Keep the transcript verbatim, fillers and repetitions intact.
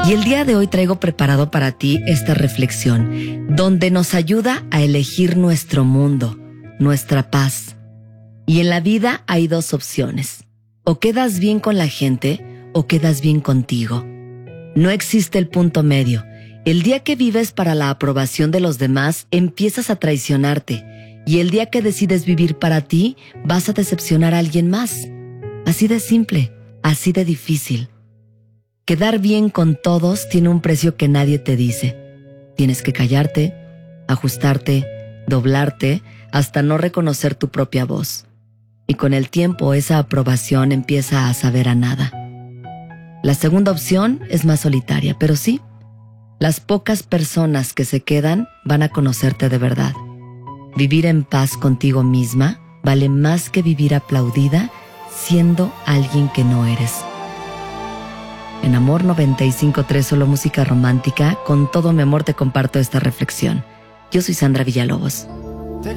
Y el día de hoy traigo preparado para ti esta reflexión, donde nos ayuda a elegir nuestro mundo, nuestra paz. Y en la vida hay dos opciones: o quedas bien con la gente o quedas bien contigo. No existe el punto medio. El día que vives para la aprobación de los demás, empiezas a traicionarte. Y el día que decides vivir para ti, vas a decepcionar a alguien más. Así de simple, así de difícil. Quedar bien con todos tiene un precio que nadie te dice. Tienes que callarte, ajustarte, doblarte, hasta no reconocer tu propia voz. Y con el tiempo esa aprobación empieza a saber a nada. La segunda opción es más solitaria, pero sí, las pocas personas que se quedan van a conocerte de verdad. Vivir en paz contigo misma vale más que vivir aplaudida siendo alguien que no eres. En Amor noventa y cinco punto tres, solo música romántica, con todo mi amor te comparto esta reflexión. Yo soy Sandra Villalobos.